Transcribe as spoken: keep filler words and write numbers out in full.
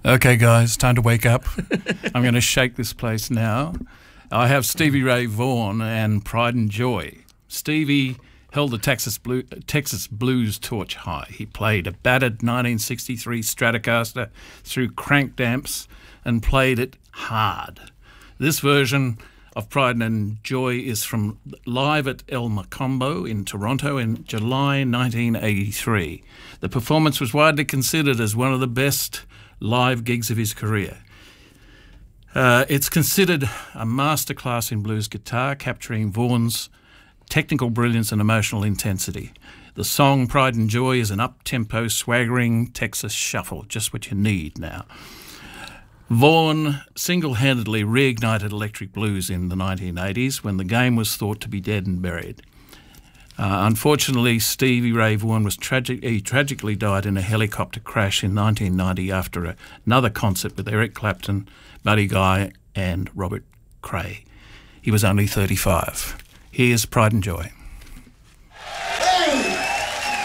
Okay, guys, time to wake up. I'm going to shake this place now. I have Stevie Ray Vaughan and Pride and Joy. Stevie held the Texas, Blue, Texas blues torch high. He played a battered nineteen sixty-three Stratocaster through cranked amps and played it hard. This version of Pride and Joy is from live at El Macombo in Toronto in July nineteen eighty-three. The performance was widely considered as one of the best live gigs of his career. Uh, it's considered a masterclass in blues guitar, capturing Vaughan's technical brilliance and emotional intensity. The song Pride and Joy is an up-tempo, swaggering Texas shuffle, just what you need now. Vaughan single-handedly reignited electric blues in the nineteen eighties when the game was thought to be dead and buried. Uh, unfortunately, Stevie Ray Vaughan was tragic. He tragically died in a helicopter crash in nineteen ninety after a, another concert with Eric Clapton, Buddy Guy and Robert Cray. He was only thirty-five. Here's Pride and Joy.